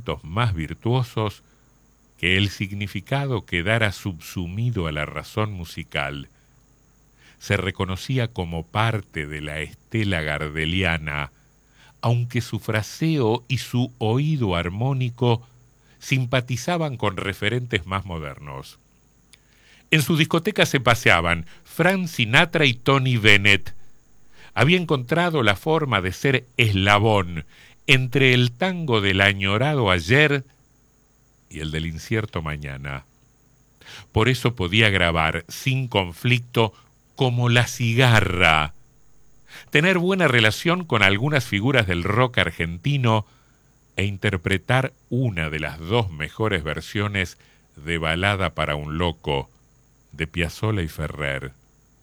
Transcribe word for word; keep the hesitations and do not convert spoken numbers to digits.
momentos más virtuosos que el significado quedara subsumido a la razón musical. Se reconocía como parte de la estela gardeliana, aunque su fraseo y su oído armónico simpatizaban con referentes más modernos. En su discoteca se paseaban Frank Sinatra y Tony Bennett. Había encontrado la forma de ser eslabón entre el tango del añorado ayer y el del incierto mañana. Por eso podía grabar sin conflicto como La Cigarra, tener buena relación con algunas figuras del rock argentino e interpretar una de las dos mejores versiones de Balada para un loco de Piazzolla y Ferrer.